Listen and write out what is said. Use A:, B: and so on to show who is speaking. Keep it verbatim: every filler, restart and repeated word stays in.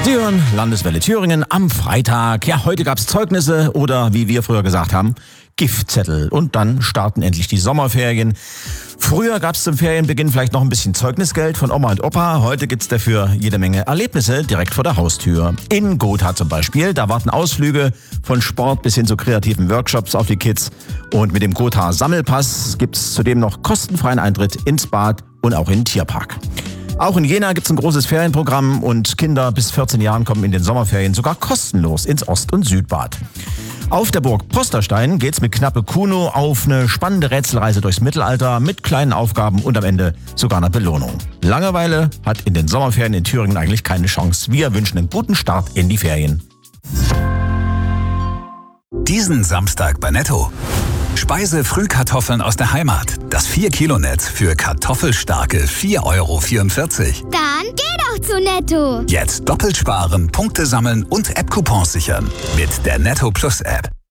A: Sie hören Landeswelle Thüringen am Freitag. Ja, heute gab's Zeugnisse oder, wie wir früher gesagt haben, Giftzettel. Und dann starten endlich die Sommerferien. Früher gab's zum Ferienbeginn vielleicht noch ein bisschen Zeugnisgeld von Oma und Opa. Heute gibt's dafür jede Menge Erlebnisse direkt vor der Haustür. In Gotha zum Beispiel, da warten Ausflüge von Sport bis hin zu kreativen Workshops auf die Kids. Und mit dem Gotha Sammelpass gibt's zudem noch kostenfreien Eintritt ins Bad und auch in den Tierpark. Auch in Jena gibt's ein großes Ferienprogramm und Kinder bis vierzehn Jahren kommen in den Sommerferien sogar kostenlos ins Ost- und Südbad. Auf der Burg Posterstein geht's mit Knappe Kuno auf eine spannende Rätselreise durchs Mittelalter mit kleinen Aufgaben und am Ende sogar einer Belohnung. Langeweile hat in den Sommerferien in Thüringen eigentlich keine Chance. Wir wünschen einen guten Start in die Ferien.
B: Diesen Samstag bei Netto. Speise-Frühkartoffeln aus der Heimat. Das vier Kilo Netz für kartoffelstarke vier Euro vierundvierzig.
C: Dann geh doch zu Netto.
B: Jetzt doppelt sparen, Punkte sammeln und App-Coupons sichern. Mit der Netto Plus App.